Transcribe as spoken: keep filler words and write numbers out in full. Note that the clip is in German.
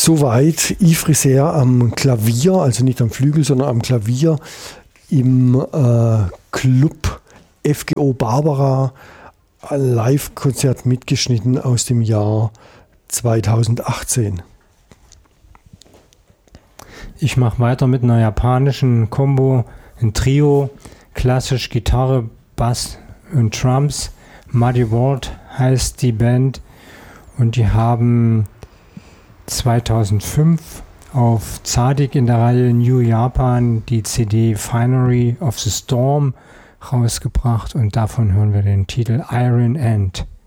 soweit Yves Risser am Klavier, also nicht am Flügel, sondern am Klavier im äh, Club F G O Barbara, ein Live-Konzert mitgeschnitten aus dem Jahr zweitausendachtzehn. Ich mache weiter mit einer japanischen Combo, ein Trio, klassisch Gitarre, Bass und Drums. Muddy World heißt die Band und die haben zweitausendfünf auf Tzadik in der Reihe New Japan die C D Finery of the Storm rausgebracht und davon hören wir den Titel Iron End.